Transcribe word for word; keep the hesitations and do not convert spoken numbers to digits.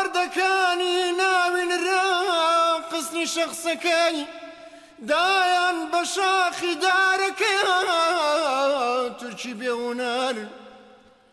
وەردەکانی ناوین ڕاقسنی شەخسەکەی دایان بە شاخی دارەکەی تورکی بێهونەر